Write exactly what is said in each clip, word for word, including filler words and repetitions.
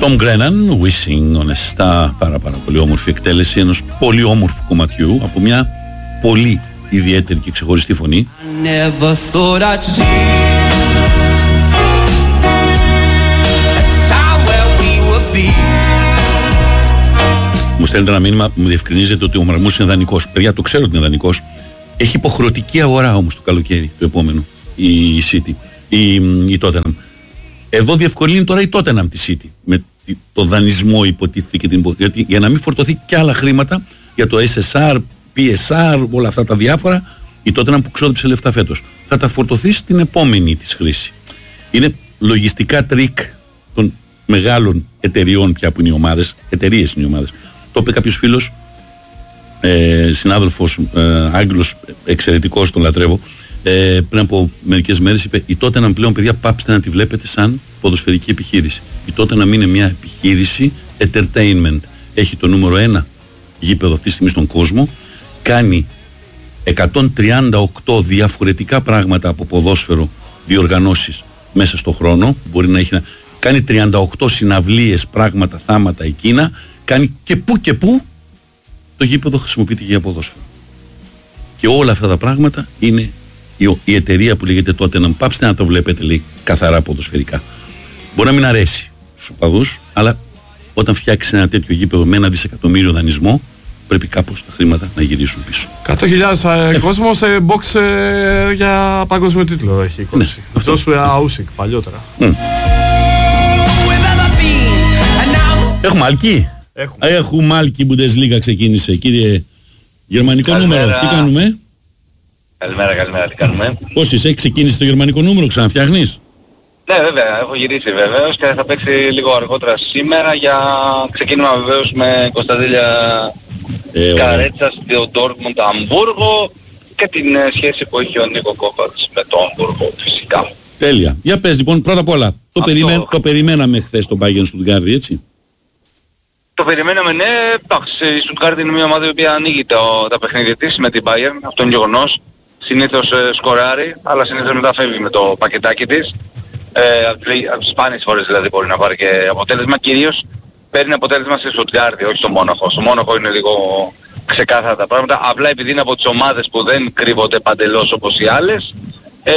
Tom Grennan, Wishing on a Star, πάρα πάρα πολύ όμορφη εκτέλεση ενός πολύ όμορφου κομματιού από μια πολύ ιδιαίτερη και ξεχωριστή φωνή. Μου στέλνετε ένα μήνυμα που μου διευκρινίζεται ότι ο Μαρμούς είναι δανεικός. Παιδιά, το ξέρω ότι είναι δανεικός. Έχει υποχρεωτική αγορά όμως το καλοκαίρι το επόμενο η City, η, η Tottenham. Εδώ διευκολύνει τώρα η Tottenham τη City με το δανεισμό υποτίθεται και την υποτίθεται, για να μην φορτωθεί και άλλα χρήματα για το ες ες αρ, πι ες αρ, όλα αυτά τα διάφορα. Η Tottenham που ξόδεψε λεφτά φέτος θα τα φορτωθεί στην επόμενη της χρήση. Είναι λογιστικά τρίκ των μεγάλων εταιριών πια που είναι οι ομάδες, εταιρείες είναι οι ομάδες. Το είπε κάποιος φίλος, ε, συνάδελφος ε, Άγγλος, εξαιρετικός, τον λατρεύω, ε, πριν από μερικές μέρες είπε: η Tottenham πλέον, παιδιά, πάψτε να τη βλέπετε σαν ποδοσφαιρική επιχείρηση. Η Tottenham είναι μια επιχείρηση entertainment. Έχει το νούμερο ένα γήπεδο αυτή τη στιγμή στον κόσμο, κάνει εκατόν τριάντα οκτώ διαφορετικά πράγματα από ποδόσφαιρο διοργανώσεις μέσα στο χρόνο. Μπορεί να έχει να κάνει τριάντα οκτώ συναυλίες, πράγματα, θάματα εκείνα. Κάνει και πού και πού το γήπεδο χρησιμοποιείται για ποδόσφαιρο. Και όλα αυτά τα πράγματα είναι η, η εταιρεία που λέγεται τότε να πάψετε να το βλέπετε, λέει, καθαρά ποδοσφαιρικά. Μπορεί να μην αρέσει στους οπαδούς, αλλά όταν φτιάξεις ένα τέτοιο γήπεδο με ένα δισεκατομμύριο δανεισμό, πρέπει κάπως τα χρήματα να γυρίσουν πίσω. εκατό χιλιάδες ε, κόσμο σε box ε, για παγκόσμιο τίτλο έχει εικόνα. Αυτό σου Αούσικ παλιότερα. Mm. Έχουμε Άλκη. Έχουμε. Έχουμε Άλκη, Bundesliga ξεκίνησε. Κύριε, γερμανικό καλημέρα. Νούμερο, τι κάνουμε? Καλημέρα, καλημέρα, τι κάνουμε? Πώς είσαι, έχει ξεκίνησε το γερμανικό νούμερο, ξαναφτιάχνεις? Ναι, βέβαια, έχω γυρίσει βεβαίως και θα παίξει λίγο αργότερα σήμερα για ξεκίνημα βεβαίως με Κωνσταντέλια ε, Καρέτσα στο Ντόρτμουντ Αμβούργο και την ε, σχέση που έχει ο Νίκο Κόβατς με το Αμβούργο φυσικά. Τέλεια. Για πες λοιπόν, πρώτα απ' όλα, το, περιμέ... το περιμέναμε χθες τον Bayern Stuttgart, έτσι? Το περιμέναμε, ναι. Εντάξει, η Stuttgart είναι μια ομάδα η οποία ανοίγει το, τα παιχνίδια της με την Bayern, αυτό είναι γεγονός. Συνήθως ε, σκοράρει, αλλά συνήθως μετά φεύγει με το πακετάκι της. Ε, από τις σπάνιες φορές δηλαδή μπορεί να πάρει και αποτέλεσμα. Κυρίως παίρνει αποτέλεσμα στη Stuttgart, όχι στο Μόναχο. Στο Μόναχο είναι λίγο ξεκάθαρα τα πράγματα. Απλά επειδή είναι από τις ομάδες που δεν κρύβονται παντελώς όπως οι άλλες, ε,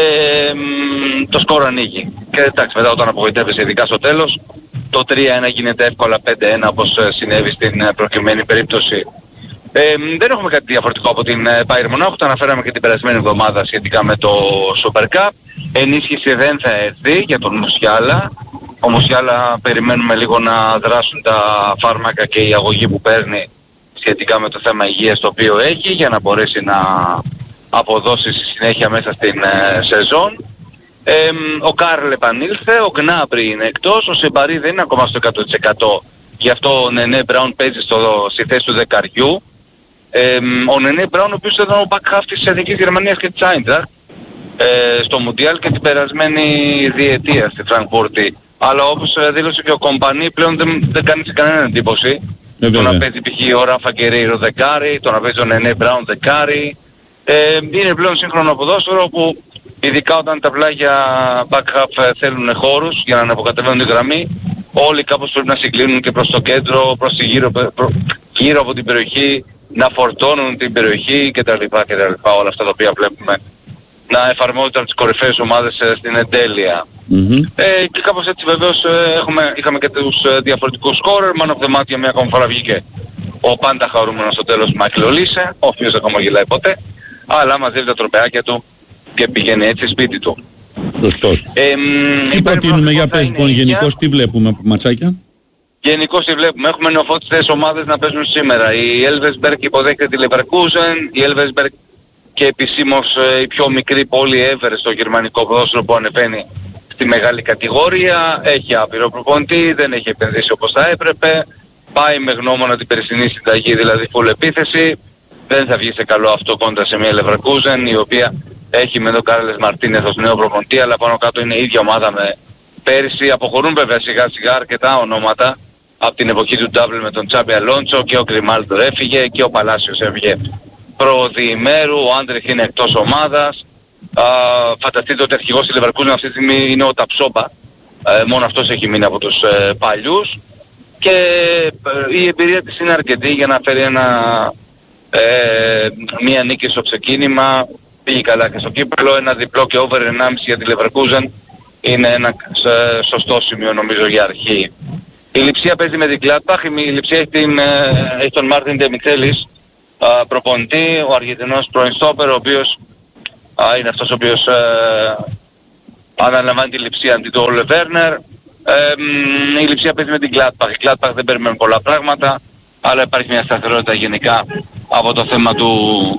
το σκορ ανοίγει. Και εντάξει, μετά όταν απογοητεύεσαι ειδικά στο τέλος, το τρία ένα γίνεται εύκολα πέντε ένα όπως συνέβη στην προκειμένη περίπτωση. Ε, δεν έχουμε κάτι διαφορετικό από την Bayern Μονάχου, το αναφέραμε και την περασμένη εβδομάδα σχετικά με το Super Cup. Ενίσχυση δεν θα έρθει για τον Μουσιάλα. Ο Μουσιάλα περιμένουμε λίγο να δράσουν τα φάρμακα και η αγωγή που παίρνει σχετικά με το θέμα υγείας το οποίο έχει για να μπορέσει να αποδώσει στη συνέχεια μέσα στην ε, σεζόν. Ε, ο Κάρλ επανήλθε, ο Γκνάμπρι είναι εκτός, ο Σεμπαρί δεν είναι ακόμα στο εκατό τοις εκατό, γι' αυτό ο Νενέ Μπράουν παίζει στο, στη θέση του δεκαριού. Ε, ο Νενέ Μπράουν ο οποίος ήταν ο back half της Εθνικής Γερμανίας και της Άιντραχτ ε, στο Μουντιάλ και την περασμένη διετία στη Φραγκφούρτη. Αλλά όπως ε, δήλωσε και ο Κομπανί πλέον δεν, δεν κάνει σε κανένα εντύπωση. Ε, το να παίζει π.χ. ο Ράφα Γκερέιρο δεκάρι, το να παίζει ο Νενέ Μπράουν δεκάρι. Ε, είναι πλέον σύγχρονο ποδόσφαιρο που ειδικά όταν τα πλάγια back half θέλουν χώρους για να αναποκατεβαίνουν τη γραμμή, όλοι κάπως πρέπει να συγκλίνουν και προς το κέντρο, προς τη γύρω, προ, γύρω από την περιοχή, να φορτώνουν την περιοχή κτλ. κτλ. Όλα αυτά τα οποία βλέπουμε να εφαρμόζονται από τις κορυφαίες ομάδες στην εντέλεια. Mm-hmm. Ε, και κάπως έτσι βεβαίως έχουμε, είχαμε και τους διαφορετικούς σκόρερ, man of the match για μια ακόμα φορά βγήκε ο πάντα χαρούμενος στο τέλος Μάικλ Ολίσε, ο οποίος δεν χαμογελάει ποτέ, αλλά μαζεύει τα τροπεάκια του και πηγαίνει έτσι σπίτι του. Σωστός. Ε, τι προτείνουμε για πες λοιπόν γενικώς, τι βλέπουμε από ματσάκια? Γενικώς τι βλέπουμε, έχουμε νεοφώτιστες ομάδες να παίζουν σήμερα. Η Elversberg υποδέχεται τη Leverkusen, η Elversberg και επισήμως η πιο μικρή πόλη ever στο γερμανικό ποδόσφαιρο που ανεβαίνει στη μεγάλη κατηγορία. Έχει άπειρο προπονητή, δεν έχει επενδύσει όπως θα έπρεπε. Πάει με γνώμονα την περσινή συνταγή, δηλαδή full επίθεση. Δεν θα βγει σε καλό αυτό κόντρα σε μια Leverkusen η οποία έχει με τον Κάρλες Μαρτίνεθ ως νέο προπονητή, αλλά πάνω κάτω είναι η ίδια ομάδα με πέρυσι. Αποχωρούν βέβαια σιγά σιγά αρκετά ονόματα από την εποχή του Double με τον Τσάμπι Αλόντσο, και ο Γκριμάλντο έφυγε και ο Παλάσιος έφυγε προδιημέρου, ο Άντρεχ είναι εκτός ομάδας. Α, φανταστείτε ότι αρχηγός της Leverkusen αυτή τη στιγμή είναι ο Ταψόπα, ε, μόνο αυτός έχει μείνει από τους ε, παλιούς. και η εμπειρία της είναι αρκετή για να φέρει ένα, ε, μία νίκη στο ξεκίνημα. Πήγε καλά και στο κύπελλο, ένα διπλό και over ενάμιση για τη Leverkusen είναι ένα σωστό σημείο νομίζω για αρχή. Η Λειψία παίζει με την Gladbach, η Λειψία έχει, την, έχει τον Μάρτιν Ντεμιτσέλης προπονητή, ο Αργεντινός πρώην στόπερ, ο οποίος α, είναι αυτός ο οποίος ε, αναλαμβάνει τη Λειψία αντί του Όλε Βέρνερ. Ε, η Λειψία παίζει με την Gladbach, η Gladbach δεν περιμένουν πολλά πράγματα, αλλά υπάρχει μια σταθερότητα γενικά από το θέμα του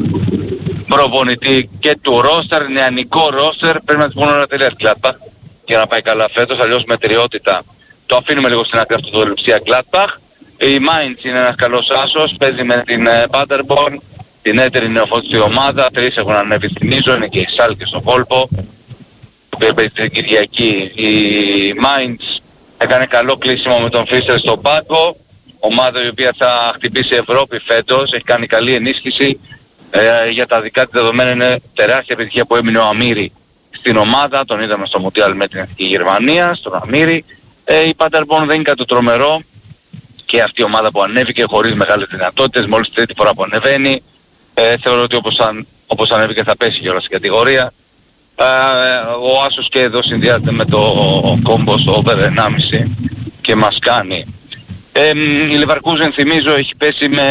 προπονητή και του ρόστερ, νεανικό ρόστερ, πρέπει να της πούμε όλα τελεία Gladbach για να πάει καλά φέτος, αλλιώς με τριότητα το αφήνουμε λίγο στην άκρη αυτό το Λειψία Gladbach. Η Mainz είναι ένας καλός άσος, παίζει με την Paderborn, την έτερη νεοφώτιστη ομάδα, τρεις έχουν ανέβει στην Ίζο, είναι και η Σάλκε στο κόλπο, που παίζει την Κυριακή. Η Mainz έκανε καλό κλείσιμο με τον Φίστερ στον πάγκο, ομάδα η οποία θα χτυπήσει Ευρώπη φέτος, έχει κάνει καλή ενίσχυση, ε, για τα δικά της δεδομένα είναι τεράστια επιτυχία που έμεινε ο Αμύρη στην ομάδα, τον είδαμε στο Μουντιάλ με την Εθνική Γερμανία, στον Αμύρη. Ε, η Paderborn δεν είναι κάτι τρομερό και αυτή η ομάδα που ανέβηκε χωρίς μεγάλες δυνατότητες, μόλις τρίτη φορά που ανεβαίνει, ε, θεωρώ ότι όπως, αν, όπως ανέβηκε θα πέσει και όλα στην κατηγορία. Ε, ο Άσος και εδώ συνδυάζεται με το κόμπο στο over ενάμιση και μας κάνει. Ε, η Leverkusen θυμίζω έχει πέσει με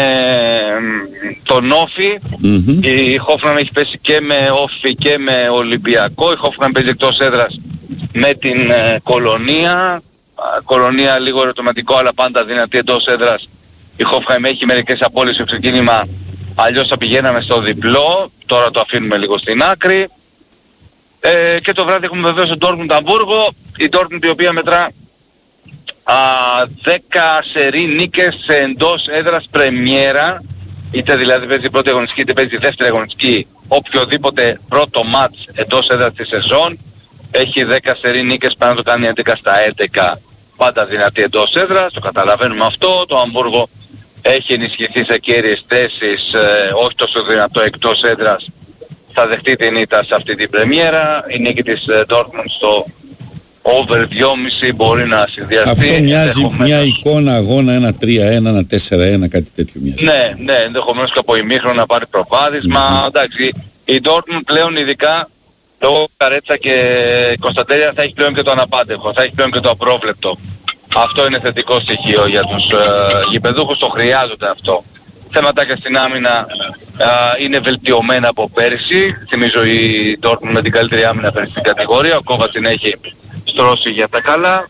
τον Όφι, mm-hmm. η Hoffenheim έχει πέσει και με Όφι και με Ολυμπιακό, η Hoffenheim παίζει εκτός έδρας με την ε, Κολονία. Κολονία λίγο ερωτηματικό αλλά πάντα δυνατή εντός έδρας. Η Hoffenheim έχει μερικές απώλειες στο ξεκίνημα, αλλιώς θα πηγαίναμε στο διπλό, τώρα το αφήνουμε λίγο στην άκρη. Ε, και το βράδυ έχουμε βεβαίως τον Dortmund Αμβούργο, η Dortmund η οποία μετρά α, δέκα σερί νίκες εντός έδρας πρεμιέρα, είτε δηλαδή παίζει πρώτη αγωνιστική είτε παίζει δεύτερη αγωνιστική, οποιοδήποτε πρώτο μάτς εντός έδρας της σεζόν. Έχει δέκα σερί νίκες, πάνω να το κάνει έντεκα στα έντεκα, πάντα δυνατή εντός έδρας, το καταλαβαίνουμε αυτό. Το Αμβούργο έχει ενισχυθεί σε κέρυες θέσεις, ε, όχι τόσο δυνατό εκτός έδρας, θα δεχτεί την ήττα σε αυτή την πρεμιέρα. Η νίκη της ε, Dortmund στο over δυόμισι μπορεί να συνδυαστεί. Αυτό μοιάζει μια εικόνα αγώνα, ένα τρία ένα, ένα τέσσερα ένα, κάτι τέτοιο μοιάζει. Ναι, ναι, ενδεχομένως και από ημίχρονο να πάρει προβάδισμα. Mm-hmm. Εντάξει, η Dortmund πλέον ειδικά λόγω Καρέτσα και Κωνσταντέλια θα έχει πλέον και το αναπάντεχο, θα έχει πλέον και το απρόβλεπτο. Αυτό είναι θετικό στοιχείο για τους ε, γηπεδούχους, το χρειάζονται αυτό. Θέματάκια στην άμυνα ε, είναι βελτιωμένα από πέρσι. Θυμίζω η Dortmund με την καλύτερη άμυνα πέρσι στην κατηγορία, ο Κόβας την έχει στρώσει για τα καλά.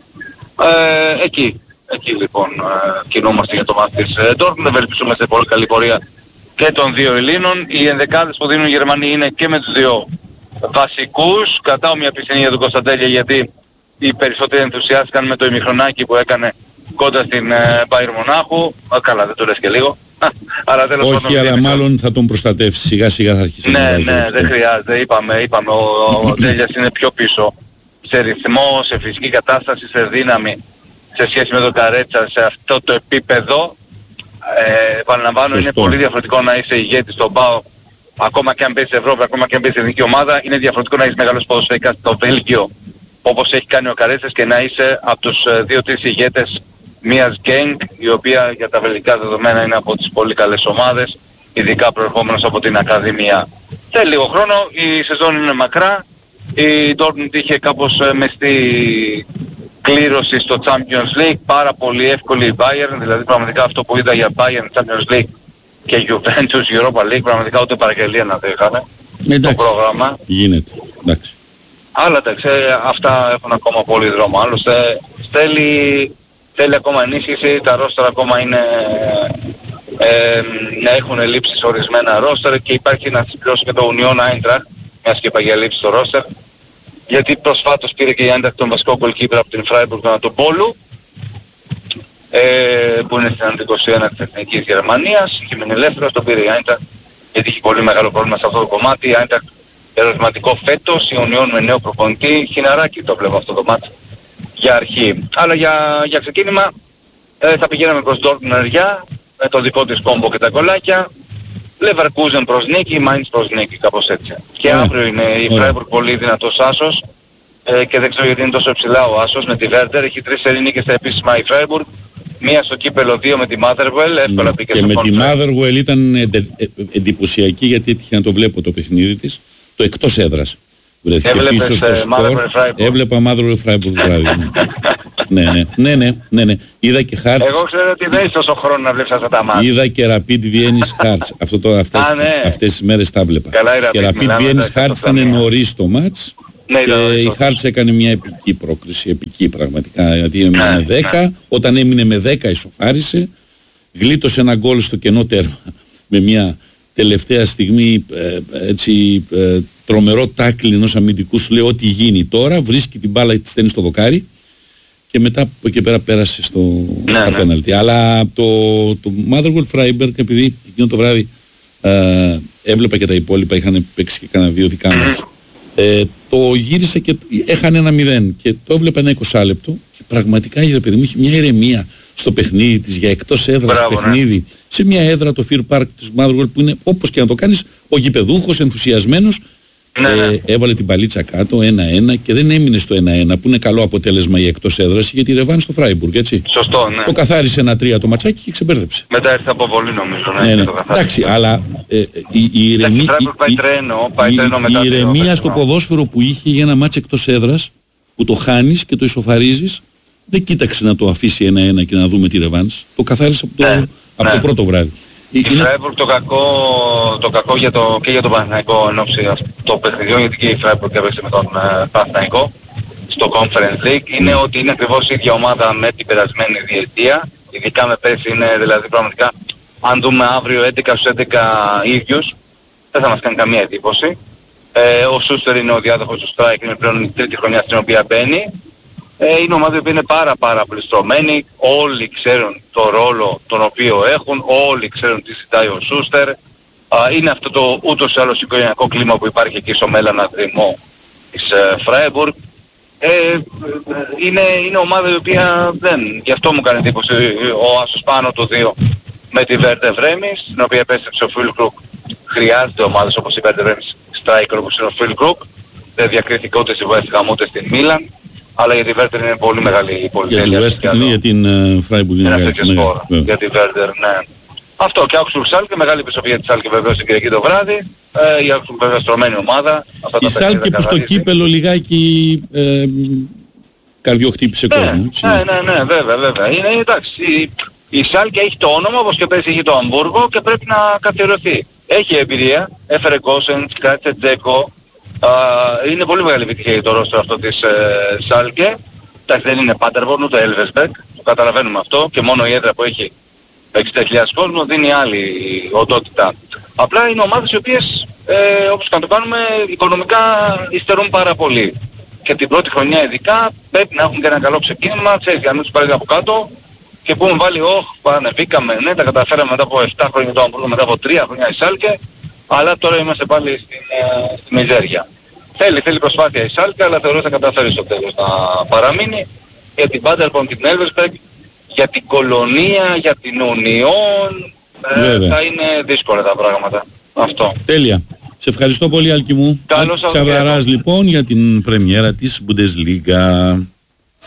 Ε, εκεί, εκεί λοιπόν ε, κινούμαστε για το μάτι της ε, Dortmund, ευελπιστούμε σε πολύ καλή πορεία και των δύο Ελλήνων. Οι ενδεκάδες που δίνουν οι Γερμανοί είναι και με τους δύο βασικούς. Κρατάω μια πισινή για τον Κωνσταντέλια γιατί οι περισσότεροι ενθουσιάστηκαν με το ημιχρονάκι που έκανε κοντά στην ε, Μπάιερν Μονάχου. Α, καλά, δεν το λες και λίγο. Αλλά τέλος όχι, πάντων, αλλά μάλλον θα τον προστατεύσει. Σιγά σιγά θα αρχίσει. Ναι, ναι, δεν χρειάζεται. Είπαμε, είπαμε ο, ο Τέλιας είναι πιο πίσω σε ρυθμό, σε φυσική κατάσταση, σε δύναμη σε σχέση με τον Καρέτσα σε αυτό το επίπεδο. Ε, επαναλαμβάνω, είναι πολύ διαφορετικό να είσαι ηγέτης στον ΠΑΟ, ακόμα και αν παίζεις Ευρώπη, ακόμα και αν παίζεις εθνική ομάδα. Είναι διαφορετικό να είσαι μεγάλος ποδοσφαιρικάς στο Βέλγιο, όπως έχει κάνει ο Καρέτσας, και να είσαι από τους δύο τρεις ηγέτες μιας γκένγκ, η οποία για τα βελγικά δεδομένα είναι από τις πολύ καλές ομάδες, ειδικά προερχόμενος από την Ακαδημία. Θέλει λίγο χρόνο, η σεζόν είναι μακρά, η Dortmund είχε κάπως μεστή κλήρωση στο Champions League, πάρα πολύ εύκολη η Bayern, δηλαδή πραγματικά αυτό που είδα για Bayern, Champions League και Juventus, Europa League, πραγματικά ούτε παραγγελία να δεν είχαμε το πρόγραμμα. Γίνεται, εντάξει. Αλλά εντάξει, αυτά έχουν ακόμα πολύ δρόμο, άλλωστε θέλει, θέλει ακόμα ενίσχυση, τα ρόστερα ακόμα είναι, ε, να έχουν λήψεις ορισμένα ρόστερα και υπάρχει να συμπληρώσει και το Union Eintracht, μιας και είπα για λήψη στο ρόστερ, γιατί προσφάτως πήρε και η Eintracht τον βασικό goalkeeper από την Freiburg, τον Ατοπόλου, ε, που είναι στην αντ είκοσι ένα της Εθνικής Γερμανίας, είχε μείνει ελεύθερος, τον πήρε η Eintracht, γιατί είχε πολύ μεγάλο πρόβλημα σε αυτό το κομμάτι. Η Eintracht ερωτηματικό φέτος, η Union με νέο προπονητή, χιναράκι το βλέπω αυτό το μάτι για αρχή. Αλλά για, για ξεκίνημα ε, θα πηγαίναμε προς Dortmund ενεργιά, με το δικό της κόμπο και τα κολλάκια. Leverkusen προς νίκη, Mainz προς νίκη, κάπως έτσι. Και yeah. αύριο είναι η Freiburg πολύ δυνατός άσος, ε, και δεν ξέρω γιατί είναι τόσο ψηλά ο άσος με τη Werder. Έχει τρεις σερί νίκες στα επίσημα η Freiburg, μία στο κύπελο, δύο με τη Motherwell, εύκολα πήγε και στο με Conference. τη Motherwell ήταν εντε, ε, εντυπωσιακή γιατί έτυχε να το βλέπω το παιχνίδι της, το εκτός έδρας. Βρέθηκε Έβλεπες, πίσω στο ε, σκορ, Motherwell Freiburg. έβλεπα Motherwell Freiburg το βράδυ. ναι. ναι, ναι, ναι, ναι, ναι, ναι. Είδα και Hearts. Εγώ ξέρω ότι δεν έχει τόσο χρόνο να βλέπεις αυτά τα μάτια. Είδα και Rapid Vienna Hearts. Αυτό το, αυτές, Α, ναι. αυτές τις μέρες τα βλέπα. Καλά, η Rapid, και Rapid μιλάμε, Vienna εντάξει, Hearts αυτό ήταν ήταν. νωρίς το μάτς. Ναι, και ήταν η νωρίς. Hearts έκανε μια επική πρόκριση, επική πραγματικά. Γιατί έμεινε Ναι, με δέκα, ναι. όταν έμεινε με δέκα ισοφάρισε, γλίτωσε ένα γκολ στο κενό τέρμα με μια τελευταία στιγμή ε, έτσι, ε, τρομερό τάκλι ενός αμυντικού, σου λέει ό,τι γίνει τώρα, βρίσκει την μπάλα, τη στέλνει στο δοκάρι και μετά από εκεί πέρα πέρασε στο Ναι, ναι. πέναλτι. Αλλά το, το Motherwell Freiburg, επειδή εκείνο το βράδυ ε, έβλεπα και τα υπόλοιπα, είχαν παίξει και κανένα δύο δικά μας, ε, το γύρισε και έχανε ένα μηδέν και το έβλεπα ένα είκοσι λεπτό και πραγματικά είδε παιδί μου, είχε μια ηρεμία στο παιχνίδι της για εκτός έδρας Μπράβο, ναι. παιχνίδι, σε μια έδρα το Fear Park της Motherwell που είναι όπως και να το κάνεις, ο γηπεδούχος ενθουσιασμένος. Ναι, ναι. Ε, έβαλε την παλίτσα κάτω ένα ένα και δεν έμεινε στο ένα ένα που είναι καλό αποτέλεσμα η εκτός έδρας γιατί ρεβάνει στο Φράιμπουργκ, έτσι. Σωστό, ναι. Το καθάρισε ένα τρία το ματσάκι και ξεμπέρδεψε. Μετά ήρθε από πολύ νομίζω. Ναι, Ναι, και ναι. το καθάρισε. Εντάξει, αλλά ε, ε, η, η ηρεμία, Εντάξει, Freiburg πάει η- τρένο, πάει η- τρένο μετά η το ηρεμία παιχνίδι. στο ποδόσφαιρο που είχε για ένα μάτς εκτός έδρας που το χάνεις και το ισοφαρίζεις, δεν κοίταξε να το αφήσει ένα ένα και να δούμε τη ρεβάνς. Το καθάρισε από το, Ναι, από ναι. το πρώτο βράδυ. Η Είναι- Freiburg το κακό, το κακό για το, και για τον Παναθηναϊκό εν ώψη το παιχνιδιών, γιατί και η Freiburg έπαιξε με τον ε, Παναθηναϊκό στο Conference League, είναι ότι είναι ακριβώς η ίδια ομάδα με την περασμένη διετία, ειδικά με πέρσι είναι δηλαδή πραγματικά, αν δούμε αύριο έντεκα στους έντεκα ίδιους, δεν θα μας κάνει καμία εντύπωση. Ε, ο Σούστερ είναι ο διάδοχος του Strike, είναι πλέον η τρίτη χρονιά στην οποία μπαίνει. Ε, είναι ομάδα που είναι πάρα πάρα πολύ στρωμένη, όλοι ξέρουν το ρόλο τον οποίο έχουν, όλοι ξέρουν τι ζητάει ο Σούστερ. Α, είναι αυτό το ούτως ή άλλως οικογενειακό κλίμα που υπάρχει εκεί στο Μέλανα Δρυμό της Φράιμπουργκ. Ε, είναι, είναι ομάδα η οποία δεν, γι' αυτό μου κάνει εντύπωση ο άσος πάνω του δύο με τη Βέρντε Βρέμις, την οποία επέστρεψε ο Φουλκρουκ. Χρειάζεται ομάδες όπως η Βέρντε Βρέμις, striker όπως είναι ο Φουλκρουκ. Δεν διακρίθηκε ούτε στη West Ham ούτε στην Μίλαν. Αλλά για τη Βέρντερ είναι πολύ μεγάλη η για την πολυτέλεια. West Ham, για την ε, Freiburg είναι Είναι μεγάλη. τέτοιο μεγάλη, σπόρο. βέβαια. Για τη Βέρντερ, ναι. Αυτό και Augsburg Σάλκε, μεγάλη επιστροφή για τη Σάλκε βεβαίως την Κυριακή το βράδυ. Ε, η Augsburg βέβαια στρωμένη ομάδα. Αυτά Η τα Σάλκε παιχνίδια που στο καθαρίζει. κύπελο λιγάκι ε, καρδιοχτύπησε Ναι, κόσμο. έτσι. ναι, ναι, ναι, βέβαια, βέβαια. Είναι εντάξει. Η, η Σάλκε έχει το όνομα όπως και πέρσι έχει το Αμβούργο και πρέπει να καθιερωθεί. Έχει εμπειρία, έφερε Κόσεντς, κράτησε Τζέκο. Α, είναι πολύ μεγάλη επιτυχία για το ρόστρο αυτό της ε, Σάλκε. Εντάξει, δεν είναι Πάτερβορν ούτε Έλβεσμπεκ, το καταλαβαίνουμε αυτό και μόνο η έδρα που έχει εξήντα χιλιάδες κόσμο δίνει άλλη οντότητα. Απλά είναι ομάδες οι οποίες ε, όπως και να το κάνουμε οικονομικά υστερούν πάρα πολύ. Και την πρώτη χρονιά ειδικά πρέπει να έχουν και ένα καλό ξεκίνημα, ξέρεις, για να μην τους πάρει από κάτω και που έχουν βάλει όχ, ανεβήκαμε, ναι, τα καταφέραμε μετά από επτά χρόνια το Αμβούργο, μετά από τρία χρόνια η Σάλκε, αλλά τώρα είμαστε πάλι στην, ε, στη μιζέρια. Θέλει, θέλει προσπάθεια η Σάλκε, αλλά θεωρώ θα καταφέρει στο τέλος να παραμείνει. Για την Πάτερμπορν, την Έλβεσμπεκ, για την Κολονία, για την Ουνιόν, ε, Βέβαια. θα είναι δύσκολα τα πράγματα. Αυτό. Τέλεια. Σε ευχαριστώ πολύ, Άλκη μου. Καλό Άλκης Σαββατοκύριακο. Τσαβαράς λοιπόν για την πρεμιέρα της Bundesliga.